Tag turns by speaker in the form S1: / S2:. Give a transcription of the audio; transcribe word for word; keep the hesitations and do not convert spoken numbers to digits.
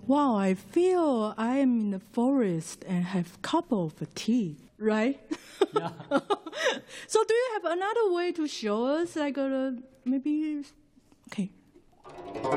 S1: Wow, I feel I am in the forest and have couple of tea, right?
S2: Yeah.
S1: So do you have another way to show us, like, uh, maybe, okay.